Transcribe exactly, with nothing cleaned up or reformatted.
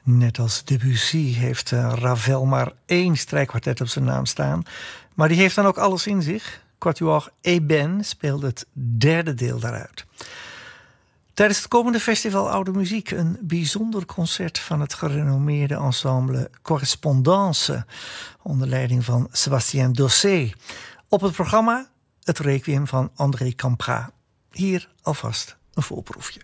Net als Debussy heeft uh, Ravel maar één strijkkwartet op zijn naam staan. Maar die heeft dan ook alles in zich. Quatuor Eben speelt het derde deel daaruit. Tijdens het komende festival Oude Muziek een bijzonder concert van het gerenommeerde ensemble Correspondance onder leiding van Sébastien Dossé. Op het programma het requiem van André Campra. Hier alvast een voorproefje.